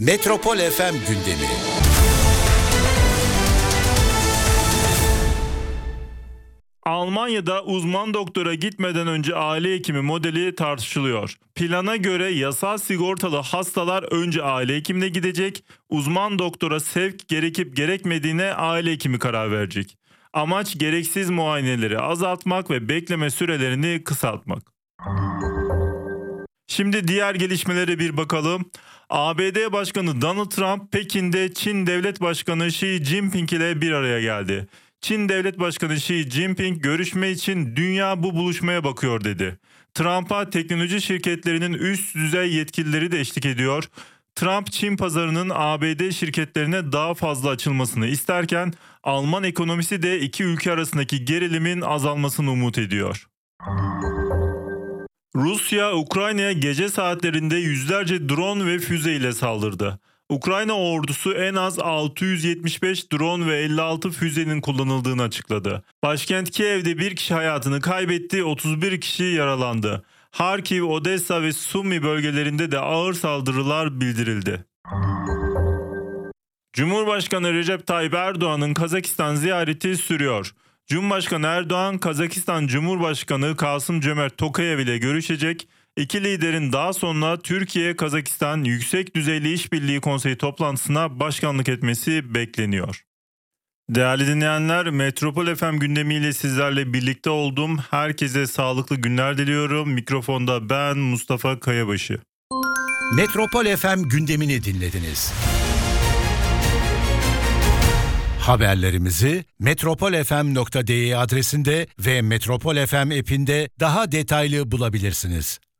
Metropol FM gündemi. Almanya'da uzman doktora gitmeden önce aile hekimi modeli tartışılıyor. Plana göre yasal sigortalı hastalar önce aile hekimine gidecek, uzman doktora sevk gerekip gerekmediğine aile hekimi karar verecek. Amaç gereksiz muayeneleri azaltmak ve bekleme sürelerini kısaltmak. Şimdi diğer gelişmelere bir bakalım. ABD Başkanı Donald Trump, Pekin'de Çin Devlet Başkanı Xi Jinping ile bir araya geldi. Çin Devlet Başkanı Xi Jinping görüşme için dünya bu buluşmaya bakıyor dedi. Trump'a teknoloji şirketlerinin üst düzey yetkilileri de eşlik ediyor. Trump, Çin pazarının ABD şirketlerine daha fazla açılmasını isterken Alman ekonomisi de iki ülke arasındaki gerilimin azalmasını umut ediyor. Rusya, Ukrayna'ya gece saatlerinde yüzlerce drone ve füze ile saldırdı. Ukrayna ordusu en az 675 drone ve 56 füzenin kullanıldığını açıkladı. Başkent Kiev'de bir kişi hayatını kaybetti, 31 kişi yaralandı. Harkiv, Odessa ve Sumy bölgelerinde de ağır saldırılar bildirildi. Cumhurbaşkanı Recep Tayyip Erdoğan'ın Kazakistan ziyareti sürüyor. Cumhurbaşkanı Erdoğan, Kazakistan Cumhurbaşkanı Kasım-Cömert Tokayev ile görüşecek. İki liderin daha sonra Türkiye-Kazakistan Yüksek Düzeyli İşbirliği Konseyi toplantısına başkanlık etmesi bekleniyor. Değerli dinleyenler, Metropol FM gündemiyle sizlerle birlikte oldum. Herkese sağlıklı günler diliyorum. Mikrofonda ben Mustafa Kayabaşı. Metropol FM gündemini dinlediniz. Haberlerimizi metropolfm.de adresinde ve Metropol FM app'inde daha detaylı bulabilirsiniz.